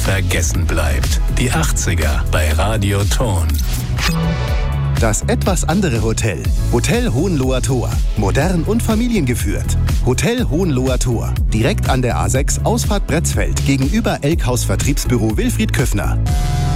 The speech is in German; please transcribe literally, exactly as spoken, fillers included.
vergessen bleibt. Die achtziger bei Radio Ton. Das etwas andere Hotel. Hotel Hohenloher Tor. Modern und familiengeführt. Hotel Hohenloher Tor. Direkt an der A sechs, Ausfahrt Bretzfeld, gegenüber Elkhaus Vertriebsbüro Wilfried Köffner.